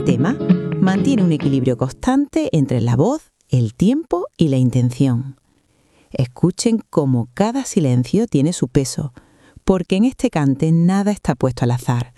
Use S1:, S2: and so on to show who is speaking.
S1: tema mantiene un equilibrio constante entre la voz, el tiempo y la intención. Escuchen cómo cada silencio tiene su peso, porque en este cante nada está puesto al azar.